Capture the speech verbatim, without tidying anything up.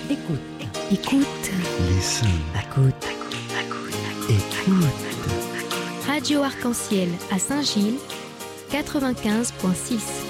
Écoute. Écoute. Listen. Écoute. Écoute. Radio Arc-en-Ciel à Saint-Gilles, quatre-vingt-quinze virgule six.